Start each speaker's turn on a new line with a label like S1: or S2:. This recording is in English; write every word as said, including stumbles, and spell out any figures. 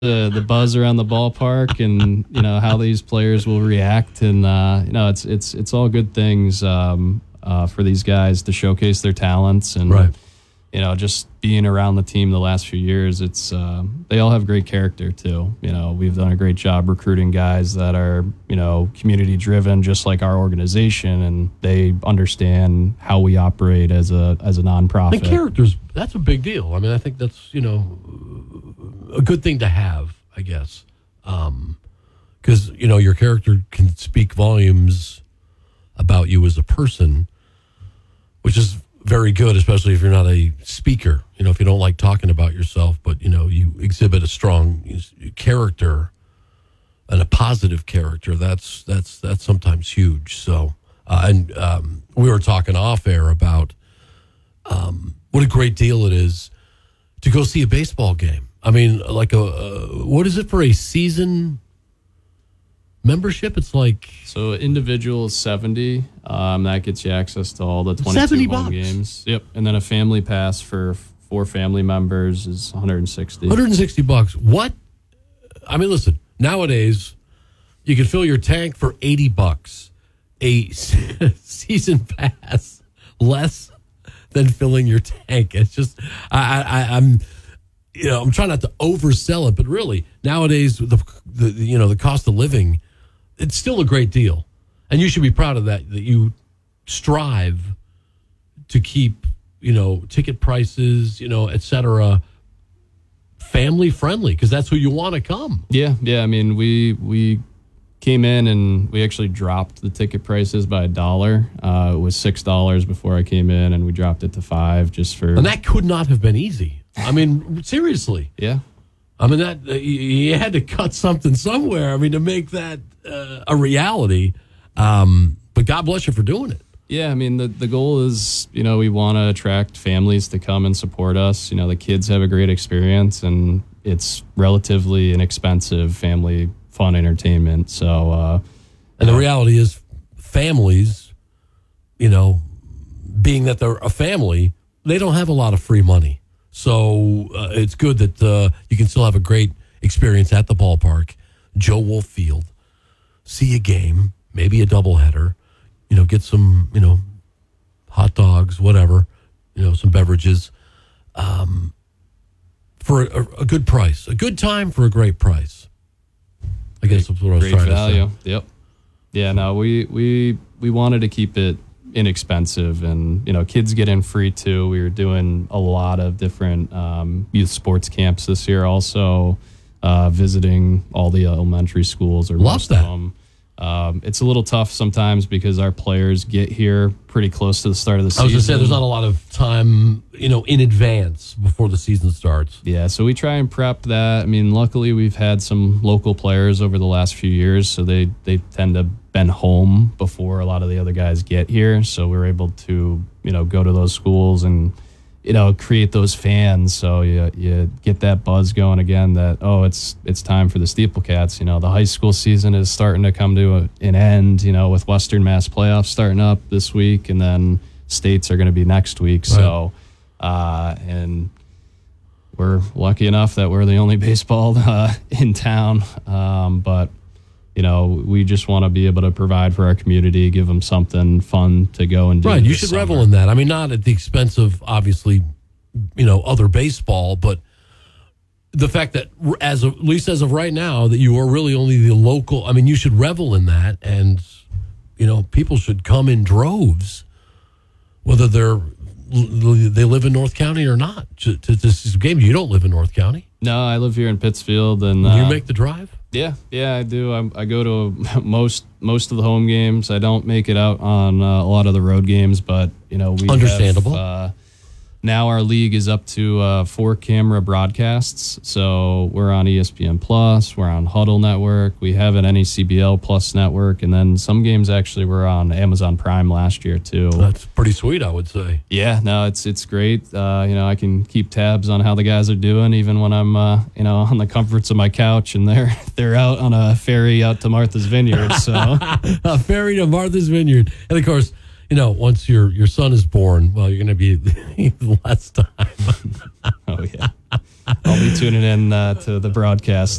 S1: the the buzz around the ballpark, and you know how these players will react, and uh, you know it's it's it's all good things um, uh, for these guys to showcase their talents, and
S2: right.
S1: you know just being around the team the last few years, it's uh, they all have great character too. You know we've done a great job recruiting guys that are you know community driven, just like our organization, and they understand how we operate as a as a nonprofit.
S2: And characters, that's a big deal. I mean, I think that's you know. a good thing to have, I guess, because um, you know your character can speak volumes about you as a person, which is very good, especially if you're not a speaker. You know, if you don't like talking about yourself, but you know you exhibit a strong character and a positive character. That's that's that's sometimes huge. So, uh, and um, we were talking off air about um, what a great deal it is to go see a baseball game. I mean, like a, uh, what is it for a season membership? It's like...
S1: So individual is seventy. Um, that gets you access to all the twenty-two home games. Yep. And then a family pass for four family members is one hundred sixty.
S2: one hundred sixty bucks. What? I mean, listen, nowadays, you can fill your tank for eighty bucks. A season pass, less than filling your tank. It's just, I, I, I'm... You know, I'm trying not to oversell it, but really nowadays, the, the you know the cost of living, it's still a great deal, and you should be proud of that. That you strive to keep you know ticket prices, you know, et cetera, family friendly, because that's who you want to come.
S1: Yeah, yeah. I mean, we we came in and we actually dropped the ticket prices by a dollar. Uh, it was six dollars before I came in, and we dropped it to five just for.
S2: And that could not have been easy. I mean, seriously.
S1: Yeah.
S2: I mean, that uh, you, you had to cut something somewhere. I mean, to make that uh, a reality. Um, but God bless you for doing it.
S1: Yeah, I mean, the, the goal is, you know, we want to attract families to come and support us. You know, the kids have a great experience, and it's relatively inexpensive family fun entertainment. So, uh,
S2: and the reality is, families, you know, being that they're a family, they don't have a lot of free money. So uh, it's good that uh, you can still have a great experience at the ballpark, Joe Wolf Field, see a game, maybe a doubleheader, you know, get some, you know, hot dogs, whatever, you know, some beverages, um, for a, a good price, a good time for a great price. I guess that's what I was
S1: great
S2: trying
S1: value.
S2: to say.
S1: Yep. Yeah. No, we we we wanted to keep it inexpensive, and you know kids get in free too. We were doing a lot of different um, youth sports camps this year, also uh, visiting all the elementary schools or
S2: Love
S1: most
S2: that.
S1: of them. Um, it's a little tough sometimes because our players get here pretty close to the start of the season.
S2: I was going to say, there's not a lot of time, you know, in advance before the season starts.
S1: Yeah, so we try and prep that. I mean, luckily we've had some local players over the last few years, so they, they tend to been home before a lot of the other guys get here. So we're able to, you know, go to those schools and, you know, create those fans. So you, you get that buzz going again that, oh, it's it's time for the Steeplecats. You know, the high school season is starting to come to a, an end, you know, with Western Mass playoffs starting up this week, and then states are going to be next week. Right. So, uh, and we're lucky enough that we're the only baseball uh, in town. Um, but, you know, we just want to be able to provide for our community, give them something fun to go and do.
S2: Right, you should
S1: summer.
S2: revel in that. I mean, not at the expense of, obviously, you know, other baseball, but the fact that, as of, at least as of right now, that you are really only the local, I mean, you should revel in that, and, you know, people should come in droves, whether they're they live in North County or not, to, to this game. You don't live in North County.
S1: No, I live here in Pittsfield. And
S2: uh, you
S1: uh,
S2: make the drive?
S1: Yeah, yeah, I do. I, I go to most most of the home games. I don't make it out on uh, a lot of the road games, but you know, we
S2: understandable.
S1: Have, uh, now our league is up to uh, four camera broadcasts, so we're on E S P N Plus, we're on Huddle Network, we have an N E C B L Plus network, and then some games actually were on Amazon Prime last year too.
S2: That's pretty sweet, I would say.
S1: Yeah, no, it's it's great. Uh, you know, I can keep tabs on how the guys are doing, even when I'm uh, you know on the comforts of my couch, and they're they're out on a ferry out to Martha's Vineyard. So
S2: a ferry to Martha's Vineyard, and of course, you know, once your your son is born, well, you're going to be less time.
S1: Oh yeah, I'll be tuning in uh, to the broadcast.